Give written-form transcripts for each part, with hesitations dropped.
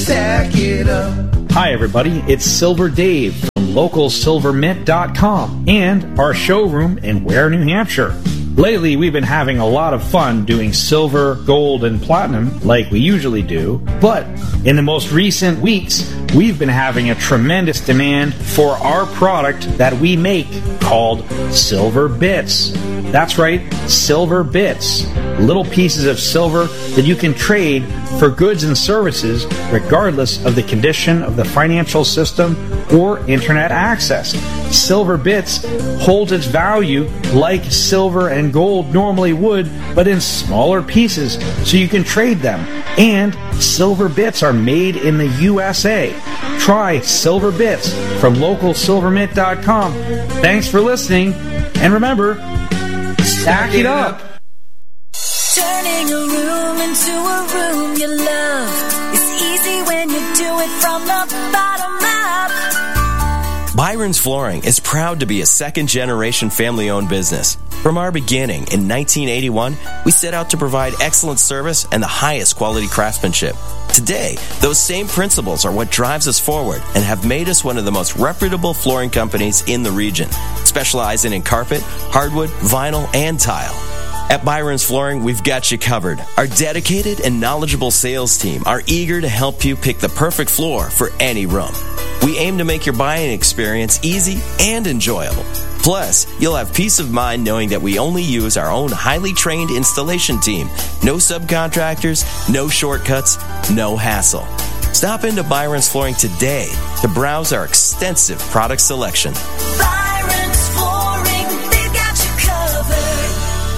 Stack it up. Hi, everybody. It's Silver Dave from LocalSilverMint.com and our showroom in Ware, New Hampshire. Lately, we've been having a lot of fun doing silver, gold, and platinum like we usually do, but in the most recent weeks, we've been having a tremendous demand for our product that we make called Silver Bits. That's right, Silver Bits. Little pieces of silver that you can trade for goods and services regardless of the condition of the financial system or internet access. Silver Bits holds its value like silver and gold normally would, but in smaller pieces so you can trade them. And Silver Bits are made in the USA. Try Silver Bits from LocalSilverMint.com. Thanks for listening, and remember, stack it up. Turning a room into a room you love is easy when you do it from the bottom up. Byron's Flooring is proud to be a second-generation family-owned business. From our beginning in 1981, we set out to provide excellent service and the highest quality craftsmanship. Today, those same principles are what drives us forward and have made us one of the most reputable flooring companies in the region, specializing in carpet, hardwood, vinyl, and tile. At Byron's Flooring, we've got you covered. Our dedicated and knowledgeable sales team are eager to help you pick the perfect floor for any room. We aim to make your buying experience easy and enjoyable. Plus, you'll have peace of mind knowing that we only use our own highly trained installation team. No subcontractors, no shortcuts, no hassle. Stop into Byron's Flooring today to browse our extensive product selection. Byron's Flooring, they've got you covered.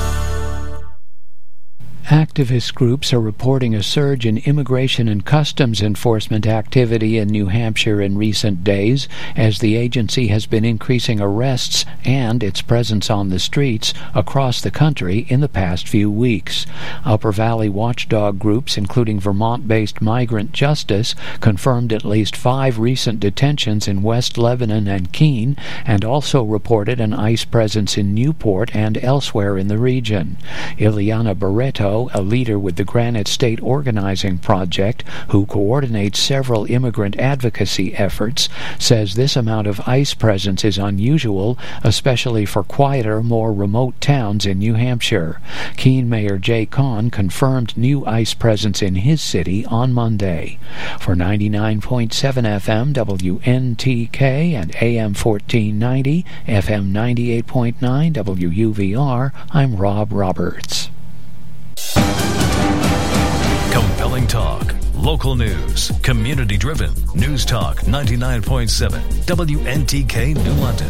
Activist groups are reporting a surge in immigration and customs enforcement activity in New Hampshire in recent days, as the agency has been increasing arrests and its presence on the streets across the country in the past few weeks. Upper Valley watchdog groups, including Vermont-based Migrant Justice, confirmed at least 5 recent detentions in West Lebanon and Keene, and also reported an ICE presence in Newport and elsewhere in the region. Ileana Barreto, a leader with the Granite State Organizing Project, who coordinates several immigrant advocacy efforts, says this amount of ICE presence is unusual, especially for quieter, more remote towns in New Hampshire. Keene Mayor Jay Kahn confirmed new ICE presence in his city on Monday. For 99.7 FM WNTK and AM 1490, FM 98.9 WUVR, I'm Rob Roberts. Compelling talk, local news, community-driven. News Talk 99.7, WNTK New London.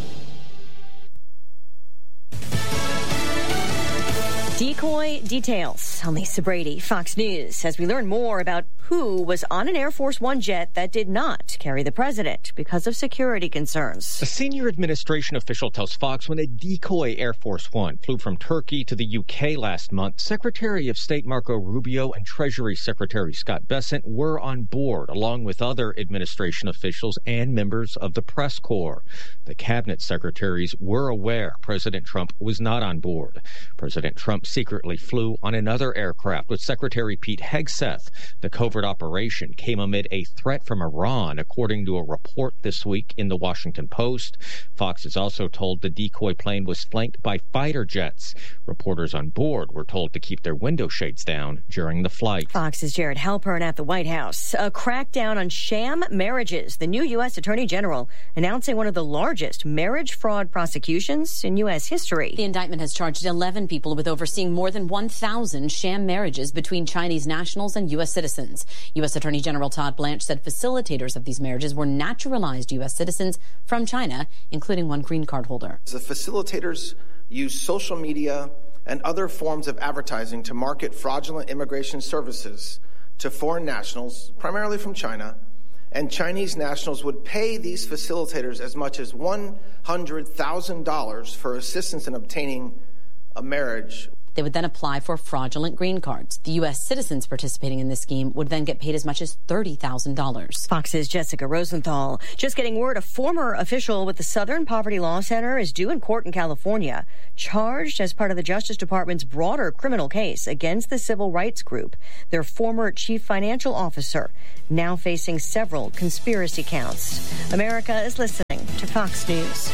Decoy details. I'm Lisa Brady, Fox News, as we learn more about who was on an Air Force One jet that did not carry the president because of security concerns. A senior administration official tells Fox when a decoy Air Force One flew from Turkey to the UK last month, Secretary of State Marco Rubio and Treasury Secretary Scott Bessent were on board, along with other administration officials and members of the press corps. The cabinet secretaries were aware President Trump was not on board. President Trump secretly flew on another aircraft with Secretary Pete Hegseth. The covert operation came amid a threat from Iran, according to a report this week in the Washington Post. Fox is also told the decoy plane was flanked by fighter jets. Reporters on board were told to keep their window shades down during the flight. Fox's Jared Halpern at the White House. A crackdown on sham marriages. The new U.S. Attorney General announcing one of the largest marriage fraud prosecutions in U.S. history. The indictment has charged 11 people with overseeing more than 1,000 sham marriages between Chinese nationals and U.S. citizens. U.S. Attorney General Todd Blanche said facilitators of these marriages were naturalized U.S. citizens from China, including one green card holder. The facilitators use social media and other forms of advertising to market fraudulent immigration services to foreign nationals, primarily from China, and Chinese nationals would pay these facilitators as much as $100,000 for assistance in obtaining a marriage. They would then apply for fraudulent green cards. The U.S. citizens participating in this scheme would then get paid as much as $30,000. Fox's Jessica Rosenthal. Just getting word a former official with the Southern Poverty Law Center is due in court in California, charged as part of the Justice Department's broader criminal case against the civil rights group. Their former chief financial officer now facing several conspiracy counts. America is listening to Fox News.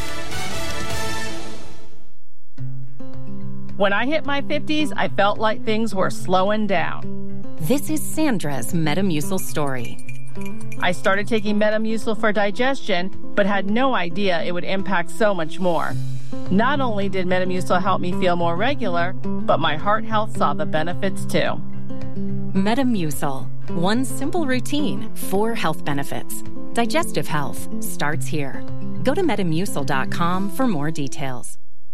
When I hit my 50s, I felt like things were slowing down. This is Sandra's Metamucil story. I started taking Metamucil for digestion, but had no idea it would impact so much more. Not only did Metamucil help me feel more regular, but my heart health saw the benefits too. Metamucil. One simple routine, 4 health benefits. Digestive health starts here. Go to Metamucil.com for more details.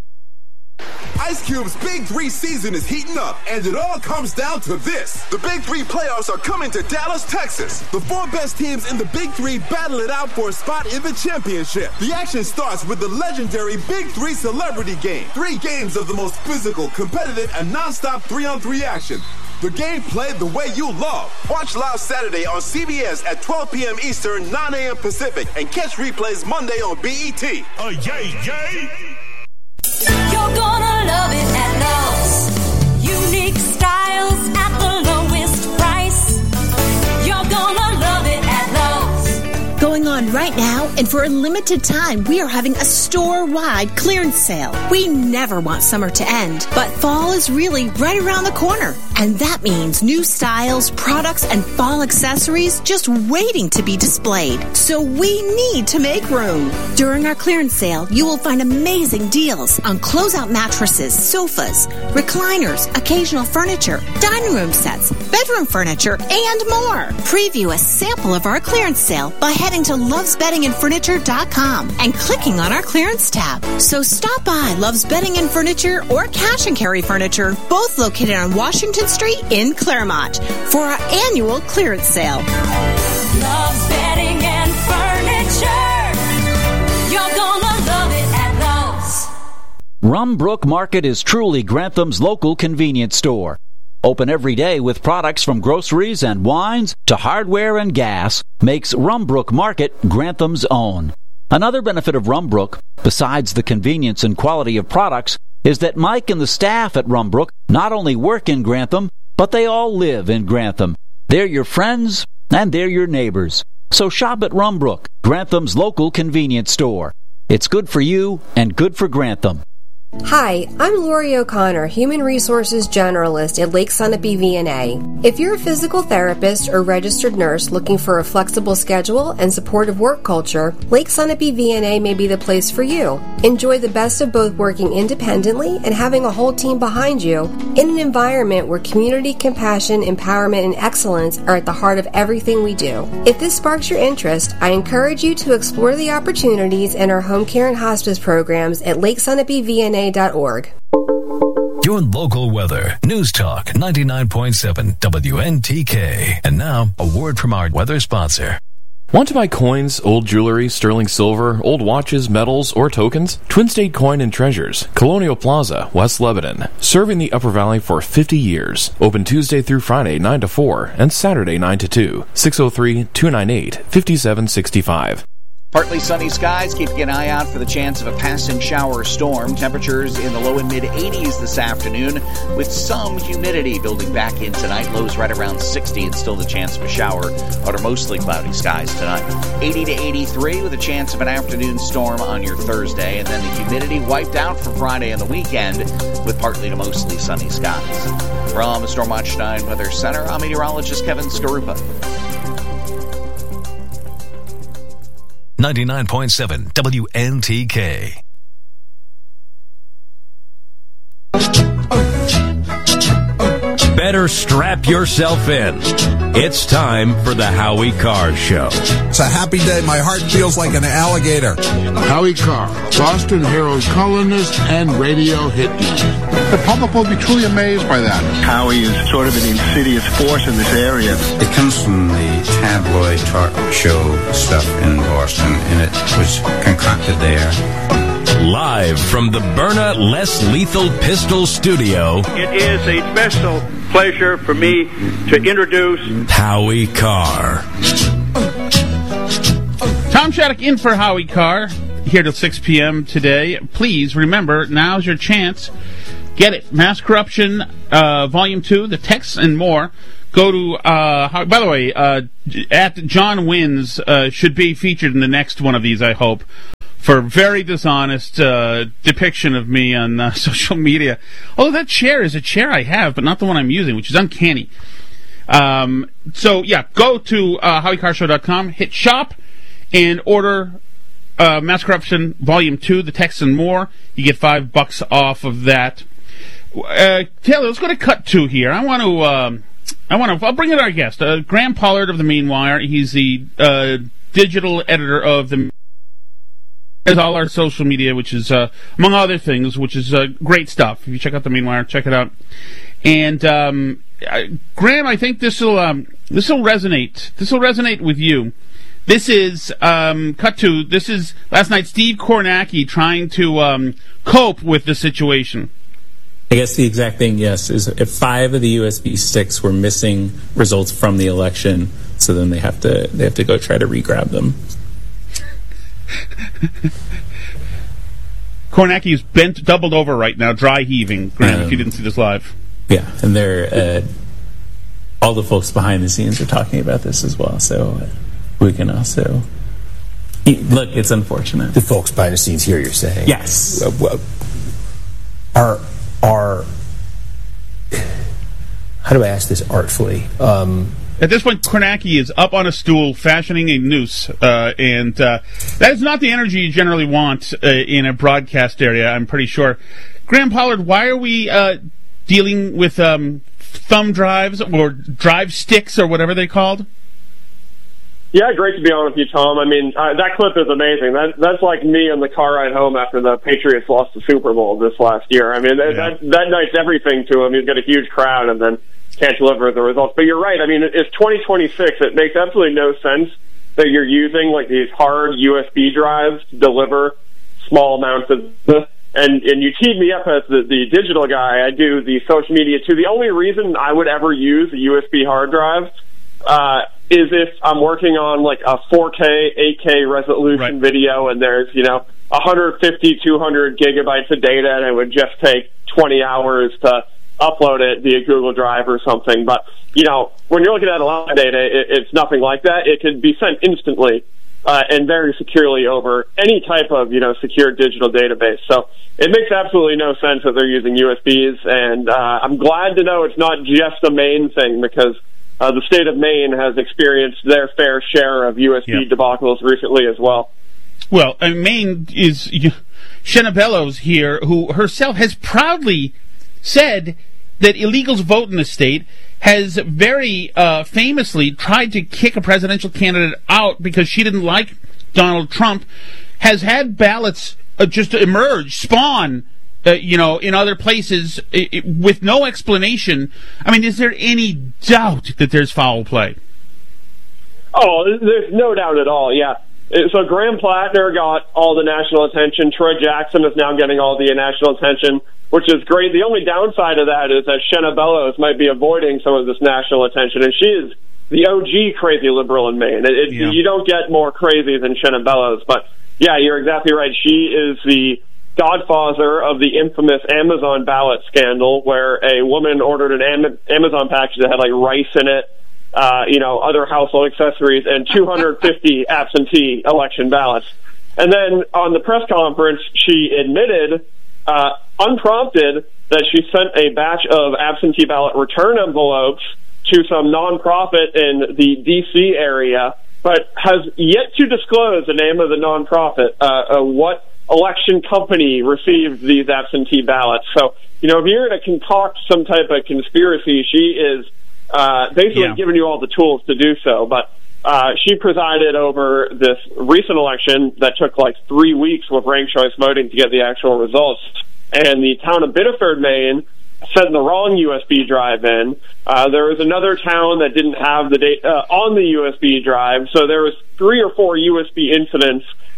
Ice Cube's Big 3 season is heating up, and it all comes down to this. The Big 3 playoffs are coming to Dallas, Texas. The 4 best teams in the Big 3 battle it out for a spot in the championship. The action starts with the legendary Big 3 Celebrity Game. 3 games of the most physical, competitive, and non-stop 3-on-3 action. The game played the way you love. Watch live Saturday on CBS at 12 p.m. Eastern, 9 a.m. Pacific, and catch replays Monday on BET. Oh, yay! You're gonna love it at Lowe's. Unique styles at the lowest price. You're gonna love it at Lowe's. Going on right now, and for a limited time, we are having a store-wide clearance sale. We never want summer to end, but fall is really right around the corner. And that means new styles, products, and fall accessories just waiting to be displayed. So we need to make room. During our clearance sale, you will find amazing deals on closeout mattresses, sofas, recliners, occasional furniture, dining room sets, bedroom furniture, and more. Preview a sample of our clearance sale by heading to lovesbeddingandfurniture.com and clicking on our clearance tab. So stop by Love's Bedding and Furniture or Cash and Carry Furniture, both located on Washington Street in Claremont, for our annual clearance sale. Love's Bedding and Furniture. You're gonna love it at Lowe's. Rumbrook Market is truly Grantham's local convenience store. Open every day with products from groceries and wines to hardware and gas makes Rumbrook Market Grantham's own. Another benefit of Rumbrook, besides the convenience and quality of products, is that Mike and the staff at Rumbrook not only work in Grantham, but they all live in Grantham. They're your friends and they're your neighbors. So shop at Rumbrook, Grantham's local convenience store. It's good for you and good for Grantham. Hi, I'm Lori O'Connor, Human Resources Generalist at Lake Sunapee VNA. If you're a physical therapist or registered nurse looking for a flexible schedule and supportive work culture, Lake Sunapee VNA may be the place for you. Enjoy the best of both working independently and having a whole team behind you in an environment where community, compassion, empowerment, and excellence are at the heart of everything we do. If this sparks your interest, I encourage you to explore the opportunities in our home care and hospice programs at LakeSunapeeVNA.org. Your local weather. News Talk 99.7 WNTK. And now, a word from our weather sponsor. Want to buy coins, old jewelry, sterling silver, old watches, medals, or tokens? Twin State Coin and Treasures, Colonial Plaza, West Lebanon. Serving the Upper Valley for 50 years. Open Tuesday through Friday 9 to 4 and Saturday 9 to 2. 603-298-5765. Partly sunny skies, keeping an eye out for the chance of a passing shower or storm. Temperatures in the low and mid-80s this afternoon with some humidity building back in tonight. Lows right around 60 and still the chance of a shower under mostly cloudy skies tonight. 80 to 83 with a chance of an afternoon storm on your Thursday. And then the humidity wiped out for Friday and the weekend with partly to mostly sunny skies. From the Stormwatch 9 Weather Center, I'm meteorologist Kevin Skarupa. 99.7 WNTK. Better strap yourself in. It's time for the Howie Carr Show. It's a happy day. My heart feels like an alligator. Howie Carr, Boston Herald columnist and radio hippie. The public will be truly amazed by that. Howie is sort of an insidious force in this area. It comes from the tabloid talk show stuff in Boston, and it was concocted there. Live from the Byrna Less Lethal Pistol Studio, It is a special pleasure for me to introduce Howie Carr. Tom Shattuck in for Howie Carr, here till 6 p.m. today. Please remember, now's your chance. Get it. Mass Corruption, Volume 2, the texts and more. Go to, by the way, at John Wins should be featured in the next one of these, I hope, for very dishonest depiction of me on social media. Oh, that chair is a chair I have, but not the one I'm using, which is uncanny. So, yeah, go to HowieCarShow.com, hit shop, and order Mass Corruption Volume 2, the texts and more. You get $5 off of that. Taylor, let's go to cut 2 here. I'll bring in our guest, Graham Pollard of the Mainwire. He's the digital editor of the all our social media, which is among other things, which is great stuff. If you check out the Mainwire, check it out. And Graham, I think this will resonate. This will resonate with you. This is cut to. This is last night. Steve Kornacki trying to cope with the situation. I guess the exact thing, yes, is if 5 of the USB sticks were missing results from the election, so then they have to go try to re-grab them. Kornacki is doubled over right now, dry heaving. Graham, if you didn't see this live. Yeah, and they're all the folks behind the scenes are talking about this as well, so we can also look. It's unfortunate. The folks behind the scenes here, you're saying? Yes. Are how do I ask this artfully? At this point, Kornacki is up on a stool fashioning a noose, and that is not the energy you generally want in a broadcast area, I'm pretty sure. Graham Pollard, why are we dealing with thumb drives or drive sticks or whatever they're called? Yeah, great to be on with you, Tom. I mean, that clip is amazing. That's like me on the car ride home after the Patriots lost the Super Bowl this last year. I mean, that night's everything to him. He's got a huge crowd and then can't deliver the results. But you're right. I mean, it's 2026. It makes absolutely no sense that you're using like these hard USB drives to deliver small amounts of this. And you teed me up as the digital guy. I do the social media too. The only reason I would ever use a USB hard drive is if I'm working on like a 4K, 8K resolution video and there's, 150, 200 gigabytes of data and it would just take 20 hours to upload it via Google Drive or something. But, when you're looking at a lot of data, it's nothing like that. It can be sent instantly and very securely over any type of, secure digital database. So it makes absolutely no sense that they're using USBs. And I'm glad to know it's not just a Maine thing because the state of Maine has experienced their fair share of USB debacles recently as well. Well, Maine is Shenna Bellows here, who herself has proudly said that illegals vote in the state, has very famously tried to kick a presidential candidate out because she didn't like Donald Trump, has had ballots just emerge, spawn, in other places with no explanation. I mean, is there any doubt that there's foul play? Oh, there's no doubt at all, yeah. So Graham Plattner got all the national attention. Troy Jackson is now getting all the national attention, which is great. The only downside of that is that Shenna Bellows might be avoiding some of this national attention, and she is the OG crazy liberal in Maine. You don't get more crazy than Shenna Bellows, but yeah, you're exactly right. She is the godfather of the infamous Amazon ballot scandal, where a woman ordered an Amazon package that had like rice in it, other household accessories, and 250 absentee election ballots. And then on the press conference, she admitted, unprompted, that she sent a batch of absentee ballot return envelopes to some nonprofit in the D.C. area, but has yet to disclose the name of the nonprofit, what election company received these absentee ballots. So, if you're going to concoct some type of conspiracy, she is basically giving you all the tools to do so. But she presided over this recent election that took like 3 weeks with ranked choice voting to get the actual results. And the town of Biddeford, Maine, sent the wrong USB drive in. There was another town that didn't have the data on the USB drive, so there was 3 or 4 USB incidents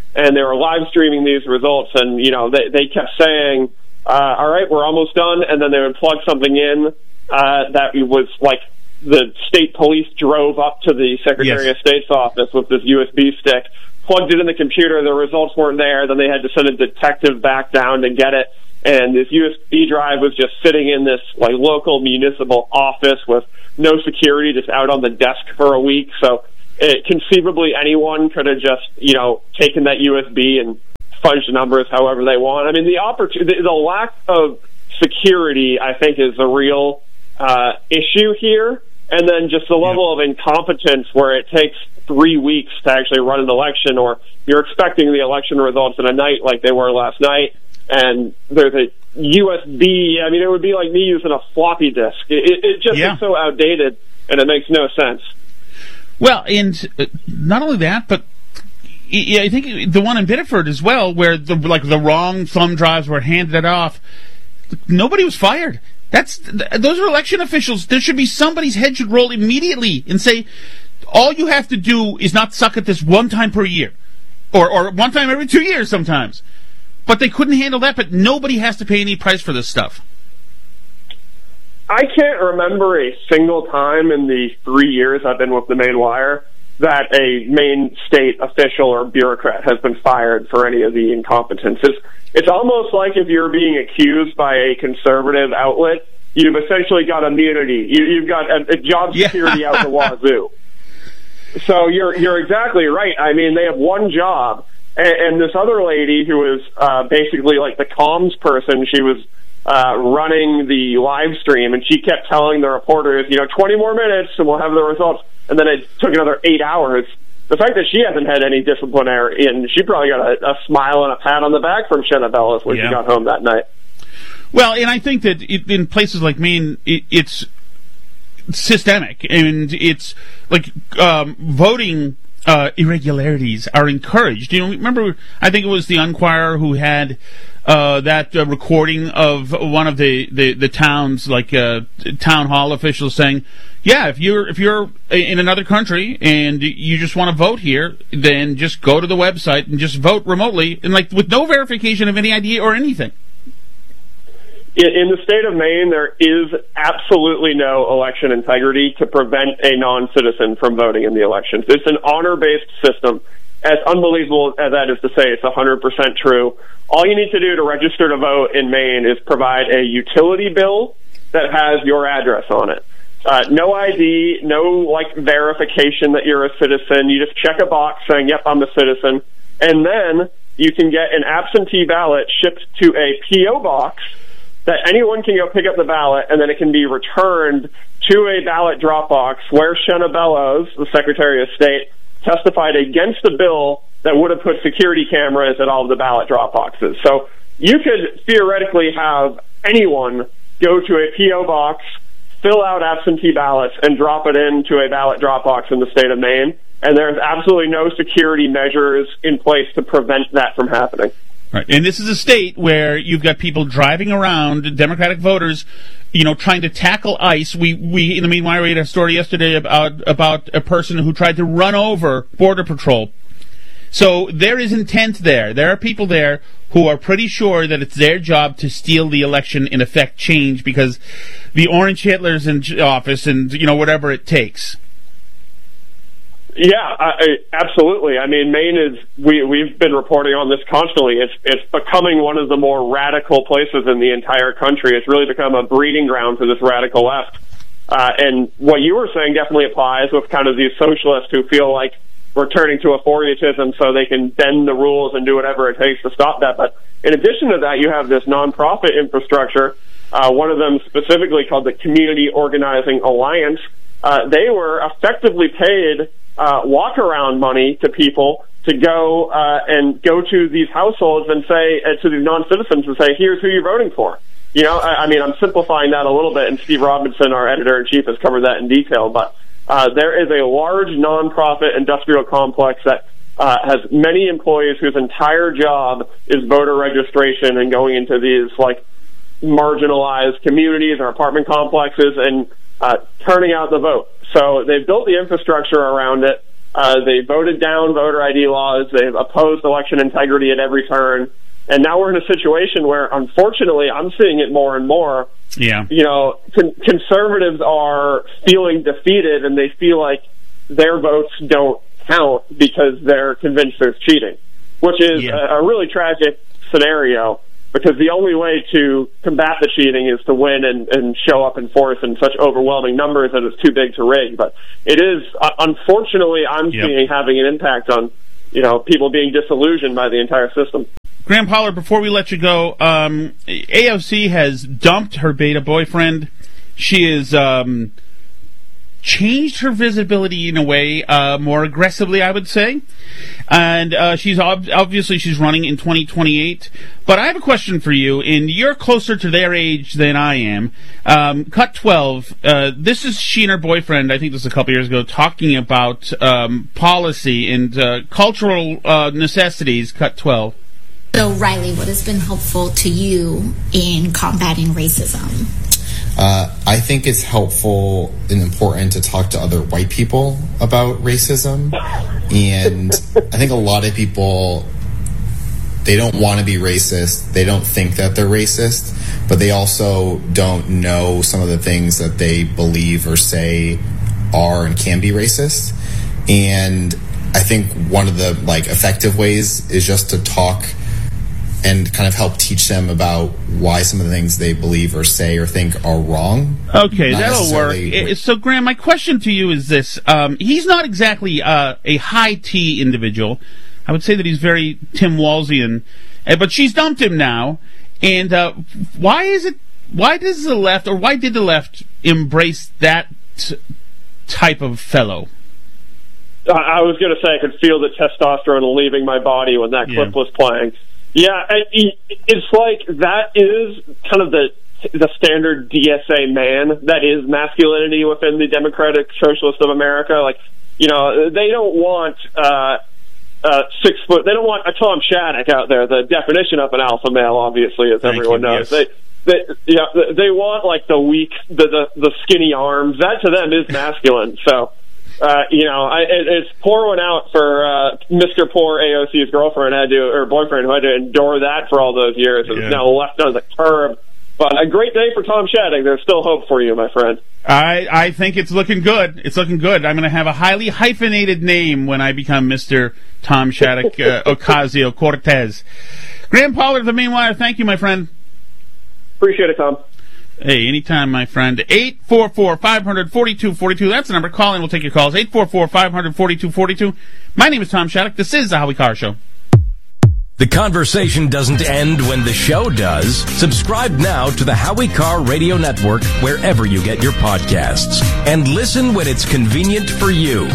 and they were live streaming these results, and, they kept saying, all right, we're almost done, and then they would plug something in that was like the state police drove up to the Secretary of State's office with this USB stick, plugged it in the computer, the results weren't there, then they had to send a detective back down to get it, and this USB drive was just sitting in this like local municipal office with no security, just out on the desk for a week. So conceivably anyone could have just, taken that USB and fudged the numbers however they want. I mean, the lack of security, I think, is the real issue here. And then just the level of incompetence where it takes 3 weeks to actually run an election, or you're expecting the election results in a night like they were last night, and there's a USB. I mean, it would be like me using a floppy disk. It just is so outdated, and it makes no sense. Well, and not only that, but I think the one in Biddeford as well, where the wrong thumb drives were handed off, nobody was fired. Those are election officials. There should be somebody's head should roll immediately and say, all you have to do is not suck at this one time per year, or one time every 2 years sometimes. But they couldn't handle that, but nobody has to pay any price for this stuff. I can't remember a single time in the 3 years I've been with the Maine Wire that a Maine state official or bureaucrat has been fired for any of the incompetence. It's almost like if you're being accused by a conservative outlet, you've essentially got immunity. You've got a job security out the wazoo. So you're exactly right. I mean, they have one job. And this other lady who was basically like the comms person, she was running the live stream, and she kept telling the reporters, 20 more minutes and we'll have the results. And then it took another 8 hours. The fact that she hasn't had any disciplinary, and she probably got a smile and a pat on the back from Shenna Bellows when she got home that night. Well, and I think that in places like Maine, it's systemic, and it's like voting irregularities are encouraged. Remember, I think it was the Enquirer who had that recording of one of the towns, like town hall officials saying, yeah, if you're in another country and you just want to vote here, then just go to the website and just vote remotely, and like with no verification of any ID or anything. In the state of Maine, there is absolutely no election integrity to prevent a non-citizen from voting in the elections. It's an honor-based system. As unbelievable as that is to say, it's 100% true. All you need to do to register to vote in Maine is provide a utility bill that has your address on it. No ID, no verification that you're a citizen. You just check a box saying, yep, I'm a citizen. And then you can get an absentee ballot shipped to a P.O. box that anyone can go pick up the ballot, and then it can be returned to a ballot drop box where Shenna Bellows, the Secretary of State, testified against a bill that would have put security cameras at all of the ballot drop boxes. So you could theoretically have anyone go to a P.O. box, fill out absentee ballots, and drop it into a ballot drop box in the state of Maine, and there's absolutely no security measures in place to prevent that from happening. Right, and this is a state where you've got people driving around, Democratic voters, trying to tackle ICE. We in the meanwhile, we had a story yesterday about a person who tried to run over Border Patrol. So there is intent there. There are people there who are pretty sure that it's their job to steal the election and affect change because the orange Hitler's in office and, whatever it takes. Yeah, absolutely. I mean, Maine is, we've been reporting on this constantly. It's becoming one of the more radical places in the entire country. It's really become a breeding ground for this radical left. And what you were saying definitely applies with kind of these socialists who feel like we're turning to authoritism so they can bend the rules and do whatever it takes to stop that. But in addition to that, you have this nonprofit infrastructure, one of them specifically called the Community Organizing Alliance. They were effectively paid walk-around money to people to go and go to these households and say to the non-citizens and say, here's who you're voting for. I mean, I'm simplifying that a little bit, and Steve Robinson, our editor-in-chief, has covered that in detail, but there is a large nonprofit industrial complex that has many employees whose entire job is voter registration and going into these, marginalized communities or apartment complexes and turning out the vote. So they've built the infrastructure around it. They voted down voter ID laws. They've opposed election integrity at every turn. And now we're in a situation where, unfortunately, I'm seeing it more and more. Yeah. You know, conservatives are feeling defeated, and they feel like their votes don't count because they're convinced there's cheating, which is a really tragic scenario, because the only way to combat the cheating is to win and show up in force in such overwhelming numbers that it's too big to rig. But it is, unfortunately, I'm seeing having an impact on, you know, people being disillusioned by the entire system. Graham Pollard, before we let you go, AOC has dumped her beta boyfriend. She has changed her visibility in a way more aggressively, I would say. And she's obviously she's running in 2028. But I have a question for you, and you're closer to their age than I am. Cut 12, this is she and her boyfriend, I think this was a couple years ago, talking about policy and cultural necessities, Cut 12. So, Riley, what has been helpful to you in combating racism? I think it's helpful and important to talk to other white people about racism. And I think a lot of people, they don't want to be racist. They don't think that they're racist, but they also don't know some of the things that they believe or say are and can be racist. And I think one of the effective ways is just to talk and kind of help teach them about why some of the things they believe or say or think are wrong. Okay, that'll work. So, Graham, my question to you is this. He's not exactly a high-T individual. I would say that he's very Tim Walzian. But she's dumped him now. And why does the left, or why did the left embrace that type of fellow? I was going to say I could feel the testosterone leaving my body when that clip was playing. Yeah, it's like that is kind of the standard DSA man. That is masculinity within the Democratic Socialist of America. Like, you know, they don't want 6 foot. They don't want a Tom Shattuck out there. The definition of an alpha male, obviously, as everyone knows. Yes. They want like the weak, the skinny arms. That to them is masculine. So. It's pour one out for Mr. Poor AOC's girlfriend or boyfriend who had to endure that for all those years and is now left on the curb. But a great day for Tom Shattuck. There's still hope for you, my friend. I think it's looking good. It's looking good. I'm going to have a highly hyphenated name when I become Mr. Tom Shattuck Ocasio-Cortez. Graham Pollard of the Mainwire, thank you, my friend. Appreciate it, Tom. Hey, anytime, my friend. 844-500-4242. That's the number. Call in. We'll take your calls. 844-500-4242. My name is Tom Shattuck. This is the Howie Carr Show. The conversation doesn't end when the show does. Subscribe now to the Howie Carr Radio Network wherever you get your podcasts. And listen when it's convenient for you.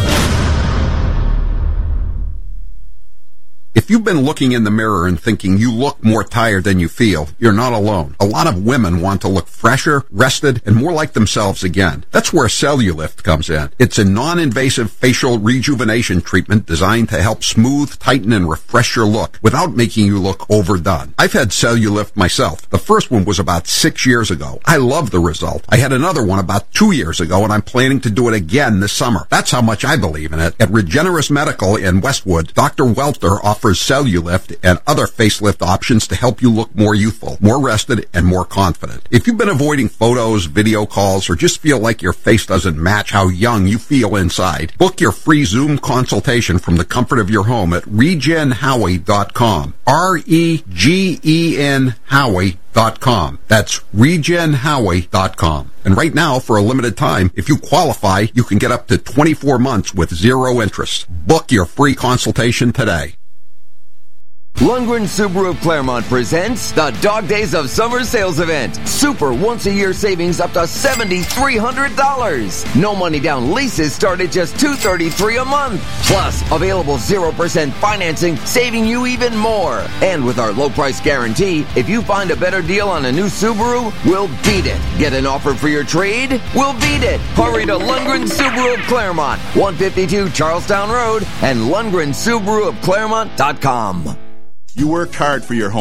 If you've been looking in the mirror and thinking you look more tired than you feel, you're not alone. A lot of women want to look fresher, rested, and more like themselves again. That's where Cellulift comes in. It's a non-invasive facial rejuvenation treatment designed to help smooth, tighten, and refresh your look without making you look overdone. I've had Cellulift myself. The first one was about 6 years ago. I love the result. I had another one about 2 years ago, and I'm planning to do it again this summer. That's how much I believe in it. At Regenerous Medical in Westwood, Dr. Welter offers Cellulift and other facelift options to help you look more youthful, more rested, and more confident. If you've been avoiding photos, video calls, or just feel like your face doesn't match how young you feel inside, book your free Zoom consultation from the comfort of your home at regenhowie.com. REGEN Howie.com. That's regenhowie.com. And right now, for a limited time, if you qualify, you can get up to 24 months with zero interest. Book your free consultation today. Lundgren Subaru of Claremont presents the Dog Days of Summer Sales Event. Super once-a-year savings up to $7,300. No money down leases start at just $233 a month. Plus, available 0% financing, saving you even more. And with our low price guarantee, if you find a better deal on a new Subaru, we'll beat it. Get an offer for your trade? We'll beat it. Hurry to Lundgren Subaru of Claremont, 152 Charlestown Road, and LundgrenSubaruofClaremont.com. You worked hard for your home.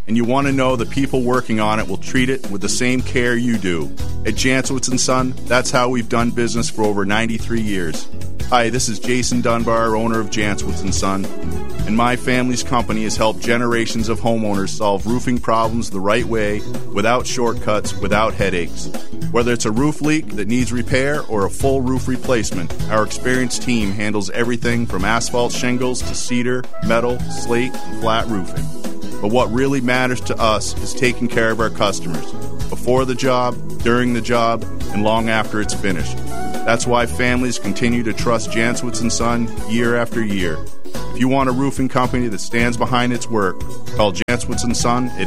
and you want to know the people working on it will treat it with the same care you do. At Janswitz & Son, that's how we've done business for over 93 years. Hi, this is Jason Dunbar, owner of Janswitz & Son, and my family's company has helped generations of homeowners solve roofing problems the right way, without shortcuts, without headaches. Whether it's a roof leak that needs repair or a full roof replacement, our experienced team handles everything from asphalt shingles to cedar, metal, slate, and flat roofing. But what really matters to us is taking care of our customers, before the job, during the job, and long after it's finished. That's why families continue to trust Janswitz & Son year after year. If you want a roofing company that stands behind its work, call Janswitz & Son at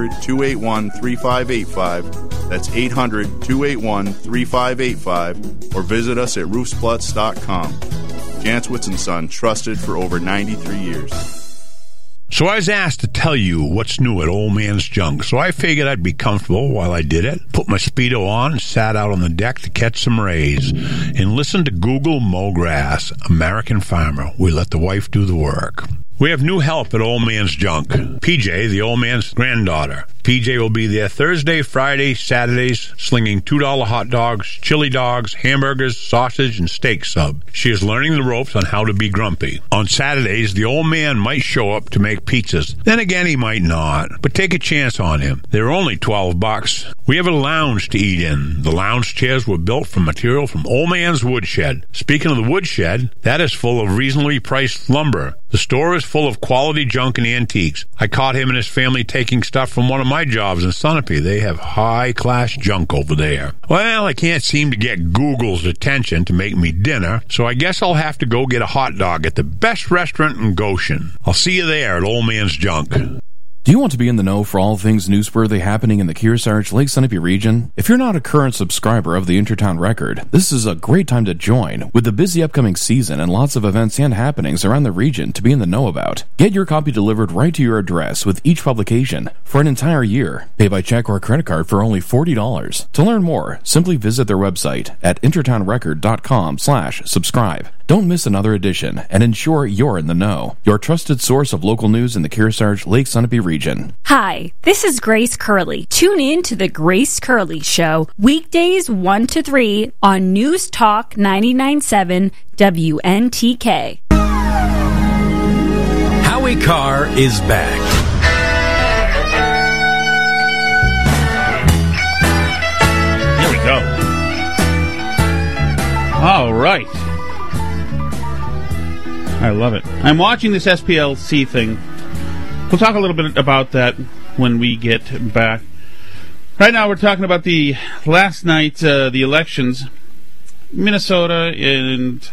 800-281-3585. That's 800-281-3585. Or visit us at roofspluts.com. Janswitz & Son, trusted for over 93 years. So I was asked to tell you what's new at Old Man's Junk, so I figured I'd be comfortable while I did it, put my Speedo on and sat out on the deck to catch some rays, and listen to Google Mow Grass, American Farmer. We let the wife do the work. We have new help at Old Man's Junk. PJ, the old man's granddaughter. PJ will be there Thursday, Friday, Saturdays, slinging $2 hot dogs, chili dogs, hamburgers, sausage, and steak sub. She is learning the ropes on how to be grumpy. On Saturdays, the old man might show up to make pizzas. Then again, he might not. But take a chance on him. They're only $12. We have a lounge to eat in. The lounge chairs were built from material from Old Man's Woodshed. Speaking of the woodshed, that is full of reasonably priced lumber. The store is full of quality junk and antiques. I caught him and his family taking stuff from one of my jobs in Sunapee. They have high-class junk over there. Well, I can't seem to get Google's attention to make me dinner, so I guess I'll have to go get a hot dog at the best restaurant in Goshen. I'll see you there at Old Man's Junk. Do you want to be in the know for all things newsworthy happening in the Kearsarge, Lake Sunapee region? If you're not a current subscriber of the Intertown Record, this is a great time to join. With the busy upcoming season and lots of events and happenings around the region to be in the know about, get your copy delivered right to your address with each publication for an entire year. Pay by check or credit card for only $40. To learn more, simply visit their website at intertownrecord.com/subscribe. Don't miss another edition and ensure you're in the know. Your trusted source of local news in the Kearsarge, Lake Sunapee region. Hi, this is Grace Curley. Tune in to the Grace Curley Show, weekdays 1 to 3 on News Talk 99.7 WNTK. Howie Carr is back. Here we go. All right. I love it. I'm watching this SPLC thing. We'll talk a little bit about that when we get back. Right now we're talking about the last night, the elections. Minnesota and,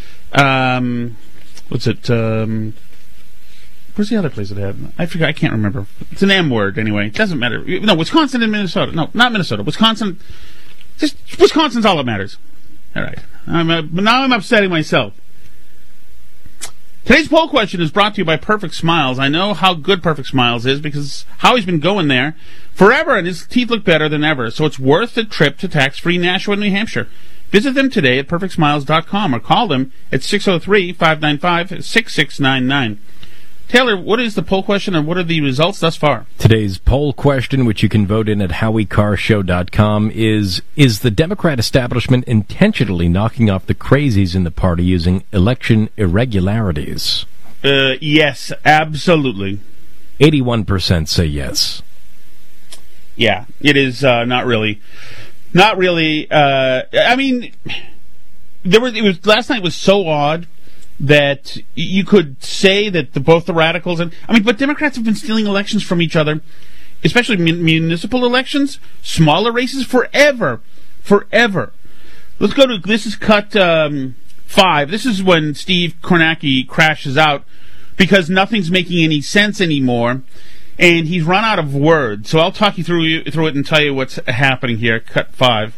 what's it, where's the other place it had? I forgot, I can't remember. It's an M word anyway. It doesn't matter. No, Wisconsin and Minnesota. No, not Minnesota. Wisconsin. Just, Wisconsin's all that matters. All right. But now I'm upsetting myself. Today's poll question is brought to you by Perfect Smiles. I know how good Perfect Smiles is because Howie's been going there forever and his teeth look better than ever. So it's worth the trip to tax-free Nashua, New Hampshire. Visit them today at perfectsmiles.com or call them at 603-595-6699. Taylor, what is the poll question and what are the results thus far? Today's poll question, which you can vote in at HowieCarrShow.com, is the Democrat establishment intentionally knocking off the crazies in the party using election irregularities? Yes, absolutely. 81% say yes. Yeah, it is not really. Not really. I mean, last night was so odd that you could say that both the radicals but Democrats have been stealing elections from each other, especially municipal elections, smaller races, forever. Let's go to, this is cut 5. This is when Steve Kornacki crashes out because nothing's making any sense anymore, and he's run out of words. So I'll talk you through it and tell you what's happening here. Cut 5.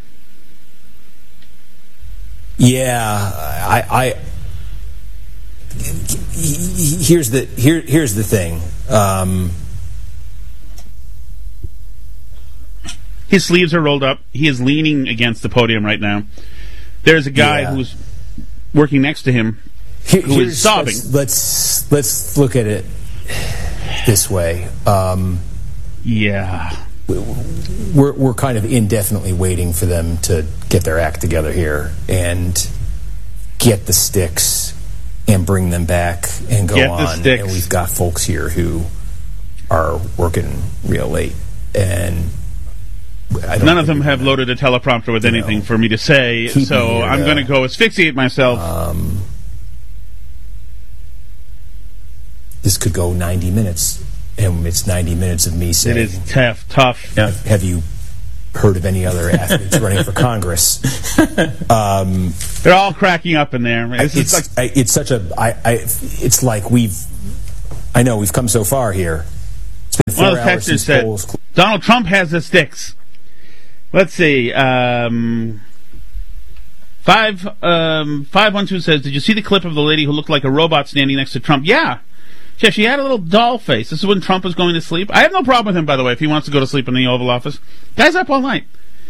Yeah, Here's the thing. His sleeves are rolled up. He is leaning against the podium right now. There's a guy who's working next to him who is sobbing. Let's look at it this way. Yeah. We're kind of indefinitely waiting for them to get their act together here and get the sticks and bring them back and go on. And we've got folks here who are working real late, and none of them have loaded a teleprompter with anything for me to say, so I'm going to go asphyxiate myself. This could go 90 minutes, and it's 90 minutes of me saying... It is tough. Yeah. Have you heard of any other athletes running for Congress? They're all cracking up in there. It's like we've come so far here. It's been 4 hours since polls. Donald Trump has the sticks. Let's see. 512 says, did you see the clip of the lady who looked like a robot standing next to Trump? Yeah, she had a little doll face. This is when Trump was going to sleep. I have no problem with him, by the way, if he wants to go to sleep in the Oval Office. Guy's up all night.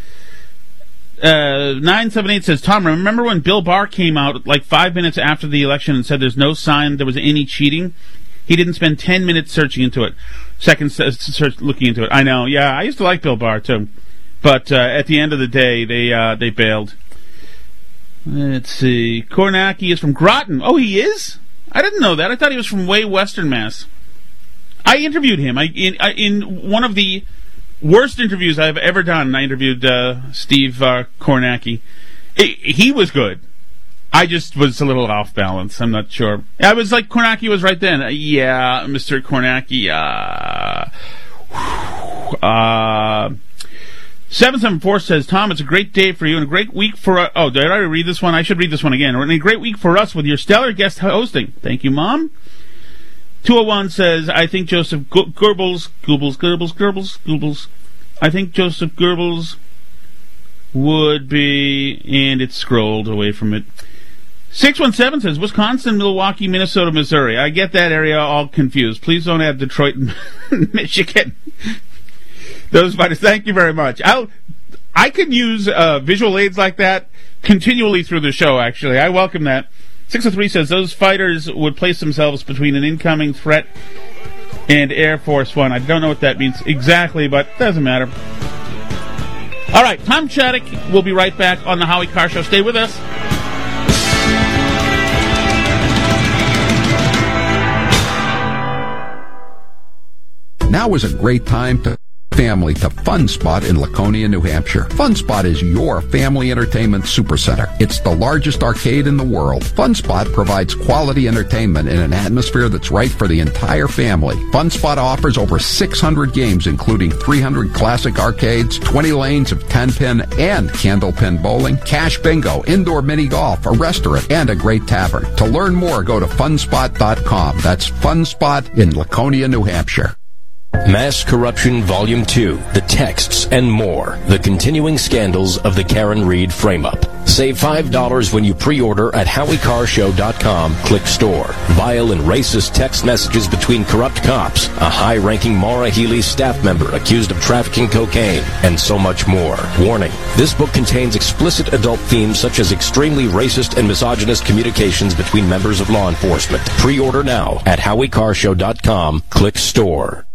978 says, Tom, remember when Bill Barr came out like 5 minutes after the election and said there's no sign there was any cheating? He didn't spend 10 minutes searching into it. Looking into it. I know, yeah, I used to like Bill Barr, too. But at the end of the day, they bailed. Let's see. Kornacki is from Groton. Oh, he is? I didn't know that. I thought he was from way Western Mass. I interviewed him in one of the worst interviews I've ever done. I interviewed Steve Kornacki. He was good. I just was a little off balance. I'm not sure. I was like, Kornacki was right then. Yeah, Mr. Kornacki. 774 says, Tom, it's a great day for you and a great week for us. Oh, did I already read this one? I should read this one again. And a great week for us with your stellar guest hosting. Thank you, Mom. 201 says, I think Joseph Goebbels. I think Joseph Goebbels would be, and it scrolled away from it. 617 says, Wisconsin, Milwaukee, Minnesota, Missouri. I get that area all confused. Please don't add Detroit and Michigan. Those fighters, thank you very much. I can use visual aids like that continually through the show, actually. I welcome that. 603 says, those fighters would place themselves between an incoming threat and Air Force One. I don't know what that means exactly, but it doesn't matter. All right, Tom Chaddick will be right back on the Howie Carr Show. Stay with us. Now is a great time to family to Fun Spot in Laconia, New Hampshire. Fun Spot is your family entertainment supercenter. It's the largest arcade in the world. Fun Spot provides quality entertainment in an atmosphere that's right for the entire family. Fun Spot offers over 600 games, including 300 classic arcades, 20 lanes of 10-pin and candlepin bowling, cash bingo, indoor mini golf, a restaurant, and a great tavern. To learn more, go to funspot.com. That's Fun Spot in Laconia, New Hampshire. Mass Corruption Volume 2, The Texts and More, The Continuing Scandals of the Karen Reed Frame-Up. Save $5 when you pre-order at HowieCarrShow.com. Click Store. Vile and racist text messages between corrupt cops, a high-ranking Maura Healey staff member accused of trafficking cocaine, and so much more. Warning, this book contains explicit adult themes such as extremely racist and misogynist communications between members of law enforcement. Pre-order now at HowieCarrShow.com. Click Store.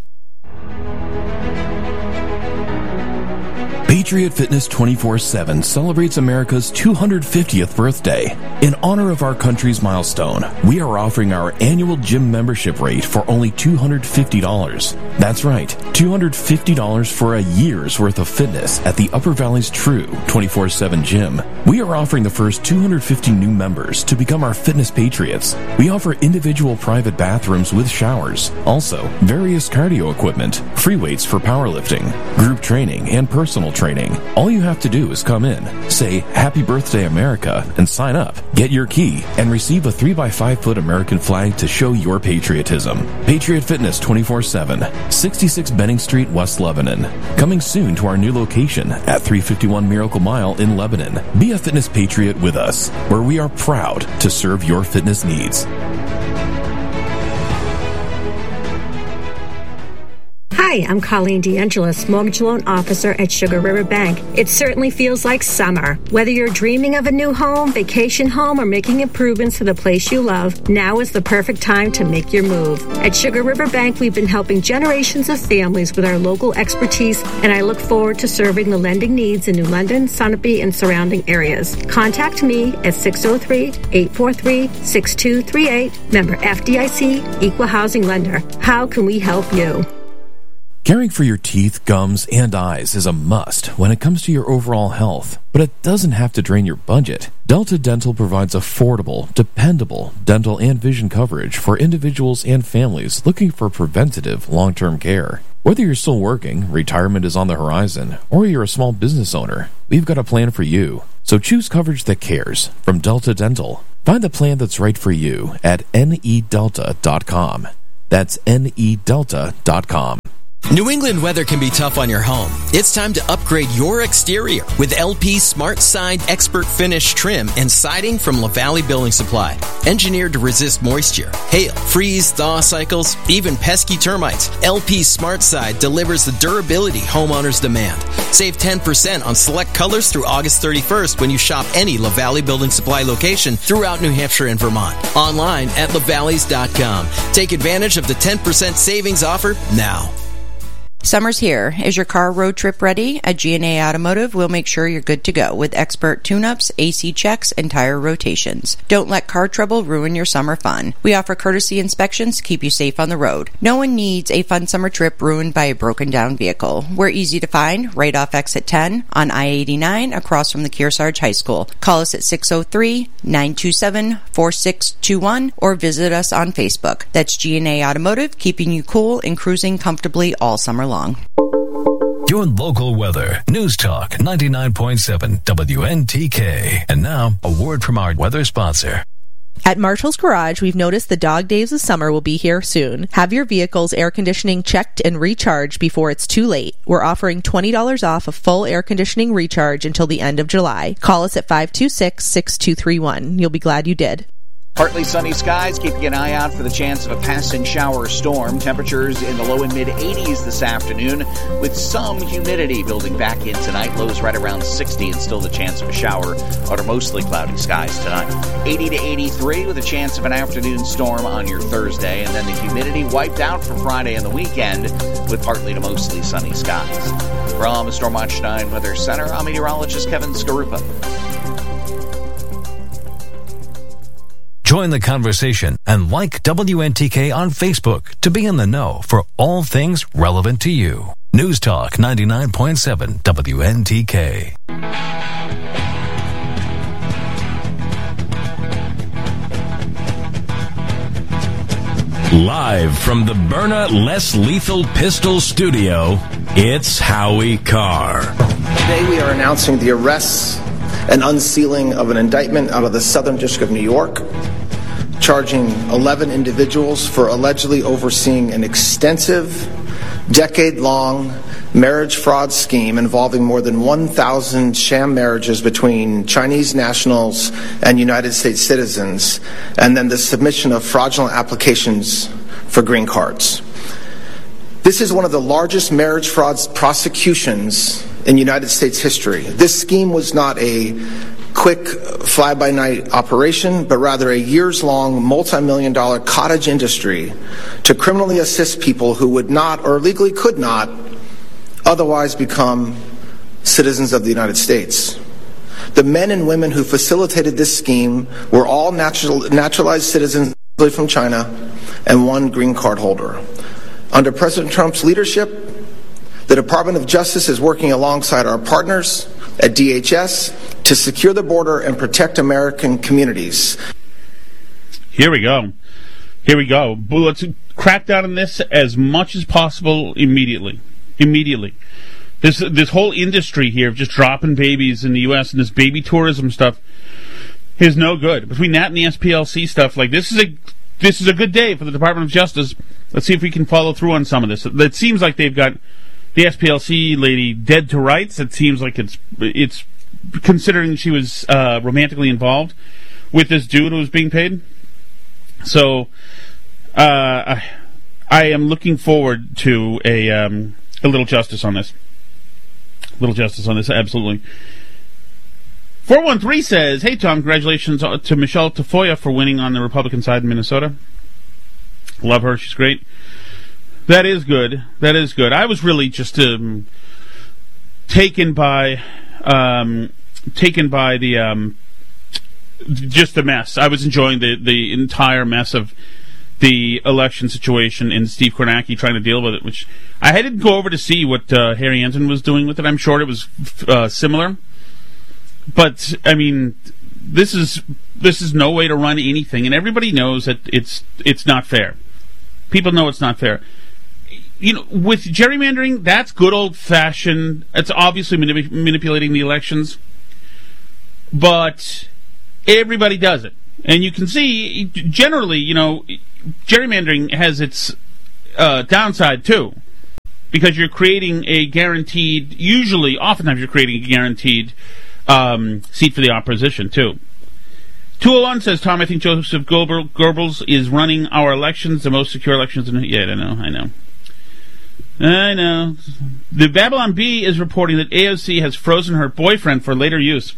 Patriot Fitness 24/7 celebrates America's 250th birthday. In honor of our country's milestone, we are offering our annual gym membership rate for only $250. That's right, $250 for a year's worth of fitness at the Upper Valley's true 24/7 gym. We are offering the first 250 new members to become our fitness patriots. We offer individual private bathrooms with showers, also various cardio equipment, free weights for powerlifting, group training, and personal training. All you have to do is come in, say Happy Birthday America, and sign up. Get your key and receive a 3x5-foot American flag to show your patriotism. Patriot Fitness 24/7, 66 Benning Street, West Lebanon. Coming soon to our new location at 351 Miracle Mile in Lebanon. Be a fitness patriot with us, where we are proud to serve your fitness needs. Hi, Hi, I'm Colleen DeAngelis, Mortgage Loan Officer at Sugar River Bank. It certainly feels like summer. Whether you're dreaming of a new home, vacation home, or making improvements to the place you love, now is the perfect time to make your move. At Sugar River Bank, we've been helping generations of families with our local expertise, and I look forward to serving the lending needs in New London, Sunapee, and surrounding areas. Contact me at 603-843-6238. Member FDIC, Equal Housing Lender. How can we help you? Caring for your teeth, gums, and eyes is a must when it comes to your overall health, but it doesn't have to drain your budget. Delta Dental provides affordable, dependable dental and vision coverage for individuals and families looking for preventative long-term care. Whether you're still working, retirement is on the horizon, or you're a small business owner, we've got a plan for you. So choose coverage that cares from Delta Dental. Find the plan that's right for you at nedelta.com. That's nedelta.com. New England weather can be tough on your home. It's time to upgrade your exterior with LP Smart Side Expert Finish trim and siding from LaValley Building Supply. Engineered to resist moisture, hail, freeze, thaw cycles, even pesky termites, LP Smart Side delivers the durability homeowners demand. Save 10% on select colors through August 31st when you shop any LaValley Building Supply location throughout New Hampshire and Vermont. Online at lavalleys.com. Take advantage of the 10% savings offer now. Summer's here. Is your car road trip ready? At G&A Automotive, we'll make sure you're good to go with expert tune-ups, AC checks, and tire rotations. Don't let car trouble ruin your summer fun. We offer courtesy inspections to keep you safe on the road. No one needs a fun summer trip ruined by a broken-down vehicle. We're easy to find right off Exit 10 on I-89 across from the Kearsarge High School. Call us at 603-927-4621 or visit us on Facebook. That's G&A Automotive, keeping you cool and cruising comfortably all summer long. Your local weather. News Talk 99.7 WNTK. And now, a word from our weather sponsor. At Marshall's Garage, we've noticed the dog days of summer will be here soon. Have your vehicle's air conditioning checked and recharged before it's too late. We're offering $20 off a full air conditioning recharge until the end of July. Call us at 526-6231. You'll be glad you did. Partly sunny skies, keeping an eye out for the chance of a passing shower or storm. Temperatures in the low and mid-80s this afternoon, with some humidity building back in tonight. Lows right around 60 and still the chance of a shower under mostly cloudy skies tonight. 80 to 83 with a chance of an afternoon storm on your Thursday. And then the humidity wiped out for Friday and the weekend with partly to mostly sunny skies. From the Storm Watch 9 Weather Center, I'm meteorologist Kevin Skarupa. Join the conversation and like WNTK on Facebook to be in the know for all things relevant to you. News Talk 99.7 WNTK. Live from the Byrna Less Lethal Pistol Studio, it's Howie Carr. Today we are announcing the arrests and unsealing of an indictment out of the Southern District of New York, charging 11 individuals for allegedly overseeing an extensive, decade-long marriage fraud scheme involving more than 1,000 sham marriages between Chinese nationals and United States citizens, and then the submission of fraudulent applications for green cards. This is one of the largest marriage fraud prosecutions in United States history. This scheme was not a quick fly-by-night operation, but rather a years-long, multi-million-dollar cottage industry to criminally assist people who would not, or legally could not, otherwise become citizens of the United States. The men and women who facilitated this scheme were all naturalized citizens from China and one green card holder. Under President Trump's leadership, the Department of Justice is working alongside our partners at DHS to secure the border and protect American communities. Here we go. Let's crack down on this as much as possible immediately. This whole industry here of just dropping babies in the U.S. and this baby tourism stuff is no good. Between that and the SPLC stuff, like this is a good day for the Department of Justice. Let's see if we can follow through on some of this. It seems like they've got the SPLC lady dead to rights. It seems like it's considering she was romantically involved with this dude who was being paid. So I I am looking forward to a little justice on this. Absolutely. 413 says, "Hey Tom, congratulations to Michelle Tafoya for winning on the Republican side in Minnesota. Love her, she's great." That is good. I was really just taken by the just the mess. I was enjoying the entire mess of the election situation and Steve Kornacki trying to deal with it, which I didn't go over to see what Harry Anton was doing with it. I'm sure it was similar. But, I mean, this is no way to run anything, and everybody knows that it's not fair. People know it's not fair. You know, with gerrymandering, that's good old-fashioned. It's obviously manipulating the elections. But everybody does it. And you can see, generally, you know, gerrymandering has its downside, too. Because you're creating a guaranteed, oftentimes you're creating a guaranteed seat for the opposition, too. 201 says, Tom, I think Joseph Goebbels is running our elections, the most secure elections in... Yeah, I know. The Babylon Bee is reporting that AOC has frozen her boyfriend for later use.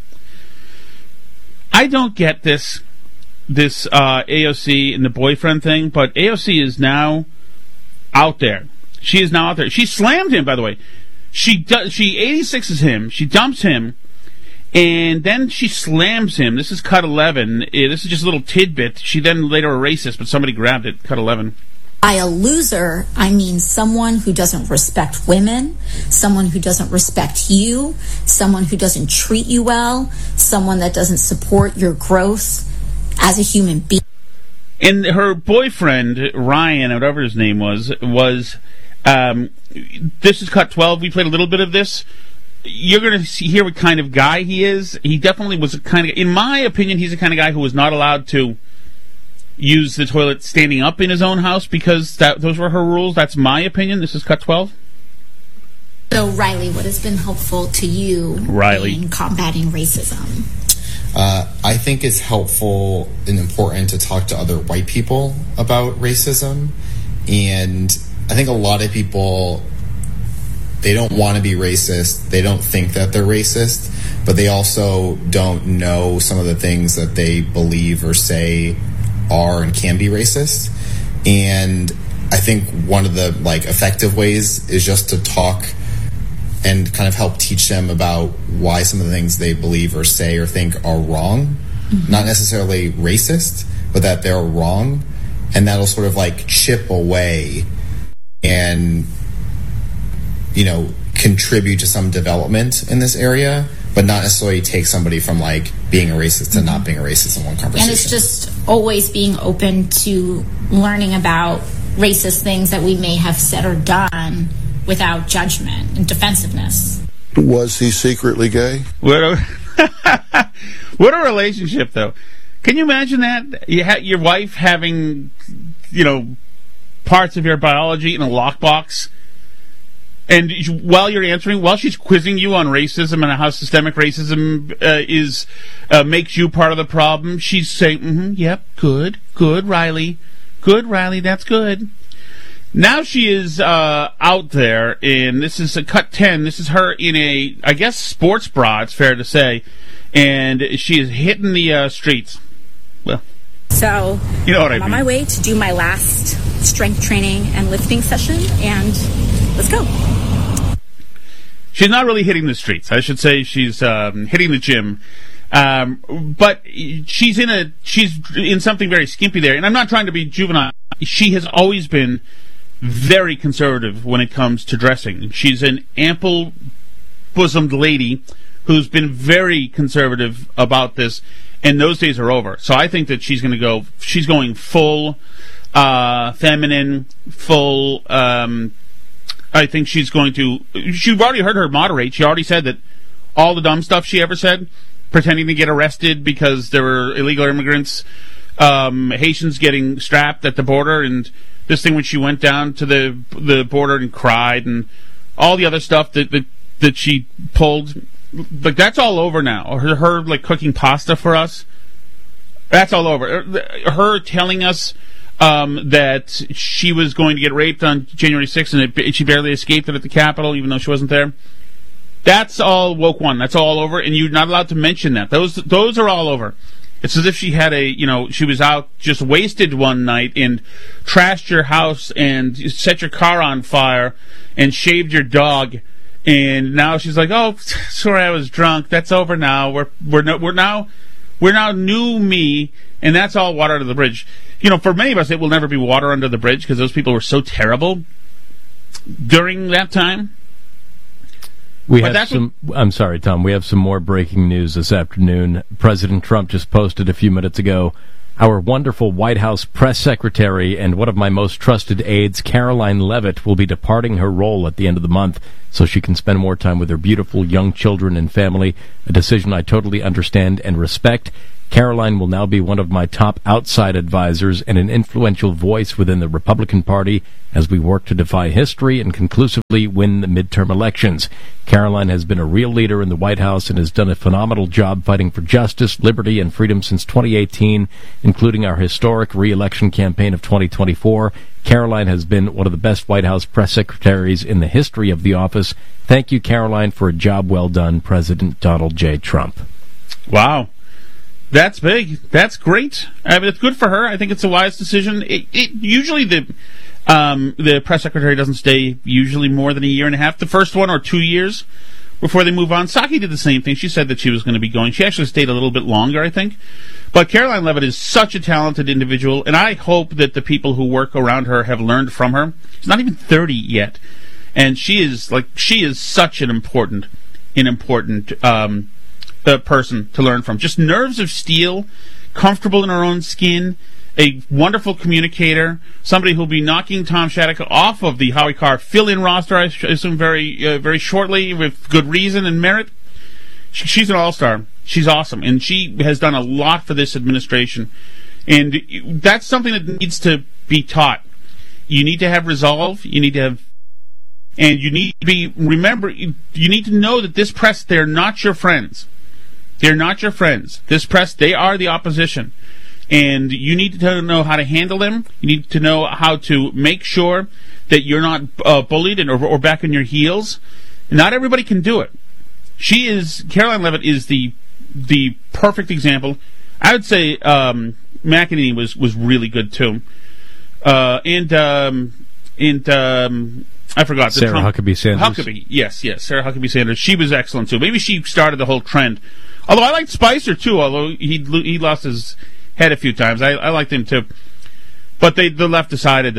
I don't get this AOC and the boyfriend thing, but AOC is now out there. She is now out there. She slammed him, by the way. She 86s him. She dumps him. And then she slams him. This is cut 11. This is just a little tidbit. She then later erased this, but somebody grabbed it. Cut 11. By a loser, I mean someone who doesn't respect women, someone who doesn't respect you, someone who doesn't treat you well, someone that doesn't support your growth as a human being. And her boyfriend, Ryan, whatever his name was this is cut 12. We played a little bit of this. You're going to hear what kind of guy he is. He definitely was in my opinion, he's the kind of guy who was not allowed to use the toilet standing up in his own house because those were her rules. That's my opinion. This is cut 12. So, Riley, what has been helpful to you in combating racism? I think it's helpful and important to talk to other white people about racism. And I think a lot of people... They don't want to be racist. They don't think that they're racist, but they also don't know some of the things that they believe or say are and can be racist. And I think one of the effective ways is just to talk and kind of help teach them about why some of the things they believe or say or think are wrong. Mm-hmm. Not necessarily racist, but that they're wrong. And that'll sort of chip away and contribute to some development in this area, but not necessarily take somebody from being a racist to not being a racist in one conversation. And it's just always being open to learning about racist things that we may have said or done without judgment and defensiveness. Was he secretly gay? What a relationship, though. Can you imagine that? Your wife having, parts of your biology in a lockbox. And while you're answering, while she's quizzing you on racism and how systemic racism makes you part of the problem, she's saying, yep, good, Riley. Good, Riley, that's good. Now she is out there, and this is a cut 10. This is her in a, I guess, sports bra, it's fair to say. And she is hitting the streets. Well, so you know what I'm on my way to do my last strength training and lifting session, and let's go. She's not really hitting the streets. I should say she's hitting the gym. But she's in something very skimpy there. And I'm not trying to be juvenile. She has always been very conservative when it comes to dressing. She's an ample-bosomed lady who's been very conservative about this, and those days are over. So I think that she's going full feminine, full... I think she's going to... You've already heard her moderate. She already said that all the dumb stuff she ever said, pretending to get arrested because there were illegal immigrants, Haitians getting strapped at the border, and this thing when she went down to the border and cried, and all the other stuff that she pulled. Like, that's all over now. Her cooking pasta for us, that's all over. Her telling us that she was going to get raped on January 6th, and she barely escaped it at the Capitol, even though she wasn't there. That's all woke one. That's all over, and you're not allowed to mention that. Those are all over. It's as if she had she was out just wasted one night and trashed your house and set your car on fire and shaved your dog, and now she's like, "Oh, sorry, I was drunk. That's over now. We're now new me," and that's all water under the bridge. For many of us, it will never be water under the bridge because those people were so terrible during that time. I'm sorry, Tom. We have some more breaking news this afternoon. President Trump just posted a few minutes ago, our wonderful White House press secretary and one of my most trusted aides, Caroline Leavitt, will be departing her role at the end of the month so she can spend more time with her beautiful young children and family, a decision I totally understand and respect. Caroline will now be one of my top outside advisors and an influential voice within the Republican Party as we work to defy history and conclusively win the midterm elections. Caroline has been a real leader in the White House and has done a phenomenal job fighting for justice, liberty, and freedom since 2018, including our historic re-election campaign of 2024. Caroline has been one of the best White House press secretaries in the history of the office. Thank you, Caroline, for a job well done, President Donald J. Trump. Wow. That's big. That's great. I mean, it's good for her. I think it's a wise decision. Usually the press secretary doesn't stay usually more than a year and a half. The first 1 or 2 years before they move on. Psaki did the same thing. She said that she was going to be going. She actually stayed a little bit longer, I think. But Caroline Leavitt is such a talented individual, and I hope that the people who work around her have learned from her. She's not even 30 yet, and she is such an important person to learn from. Just nerves of steel, comfortable in her own skin, a wonderful communicator, somebody who'll be knocking Tom Shattuck off of the Howie Carr fill-in roster, I assume, very shortly, with good reason and merit. She's an all-star. She's awesome, and she has done a lot for this administration. And that's something that needs to be taught. You need to have resolve. You need to have... And you need to be... Remember, you need to know that this press, they're not your friends. They're not your friends. This press, they are the opposition. And you need to know how to handle them. You need to know how to make sure that you're not bullied or back on your heels. Not everybody can do it. Caroline Leavitt is the perfect example. I would say McEnany was really good too. And I forgot. Sarah Huckabee Sanders. Yes, Sarah Huckabee Sanders. She was excellent too. Maybe she started the whole trend. Although I liked Spicer too, although he lost his head a few times. I liked him too. But the left decided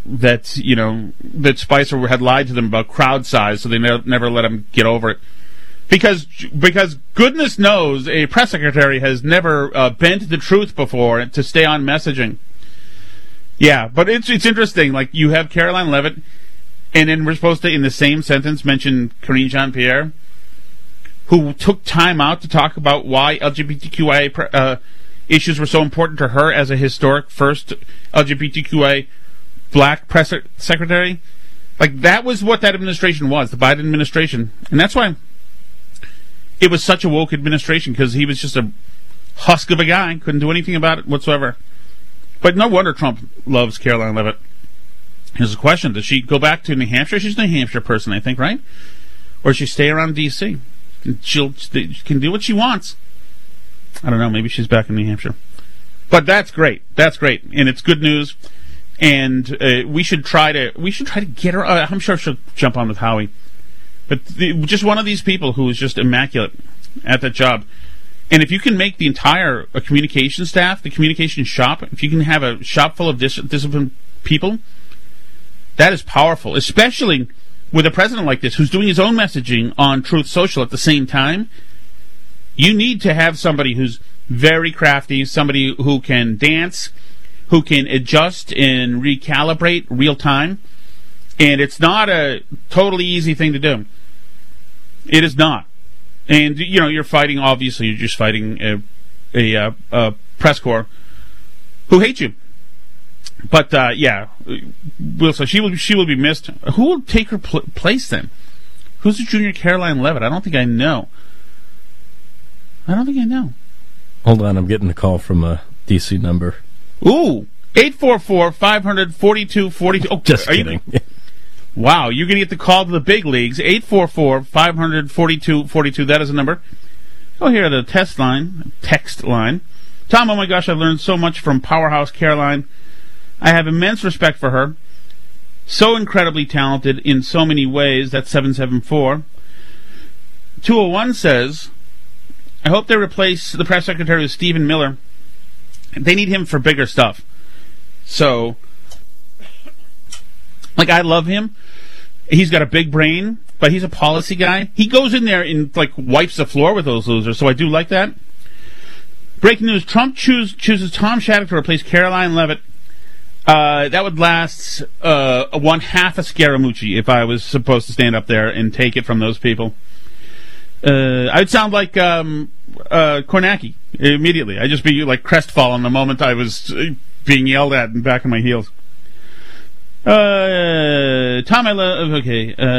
that Spicer had lied to them about crowd size, so they never let him get over it. Because goodness knows a press secretary has never bent the truth before to stay on messaging. Yeah, but it's interesting. Like, you have Caroline Leavitt, and then we're supposed to, in the same sentence, mention Karine Jean-Pierre, who took time out to talk about why LGBTQIA issues were so important to her as a historic first LGBTQIA black press secretary. Like, that was what that administration was, the Biden administration. And that's why it was such a woke administration, because he was just a husk of a guy, couldn't do anything about it whatsoever. But no wonder Trump loves Caroline Leavitt. Here's a question. Does she go back to New Hampshire? She's a New Hampshire person, I think, right? Or does she stay around D.C.? She can do what she wants. I don't know. Maybe she's back in New Hampshire. But that's great. That's great. And it's good news. And we should try to get her. I'm sure she'll jump on with Howie. But just one of these people who is just immaculate at that job. And if you can make the entire communication staff, the communication shop, if you can have a shop full of disciplined people, that is powerful, especially with a president like this who's doing his own messaging on Truth Social at the same time. You need to have somebody who's very crafty, somebody who can dance, who can adjust and recalibrate real time. And it's not a totally easy thing to do. It is not. And, you're fighting, obviously, you're just fighting a press corps who hate you. But, Wilson, she will be missed. Who will take her place then? Who's the junior Caroline Leavitt? I don't think I know. Hold on, I'm getting a call from a D.C. number. Ooh, 844-500-4242. Oh, just kidding. Wow, you're going to get the call to the big leagues. 844-500-4242. That is the number. Oh, here, the text line. Tom, oh my gosh, I've learned so much from Powerhouse Caroline. I have immense respect for her. So incredibly talented in so many ways. That's 774. 201 says, I hope they replace the press secretary with Stephen Miller. They need him for bigger stuff. So, like, I love him. He's got a big brain, but he's a policy guy. He goes in there and, like, wipes the floor with those losers, so I do like that. Breaking news, Trump chooses Tom Shattuck to replace Caroline Leavitt. That would last one half a Scaramucci if I was supposed to stand up there and take it from those people. I'd sound like Kornacki immediately. I'd just be like crestfallen the moment I was being yelled at and back on my heels. Tom, I love... Okay.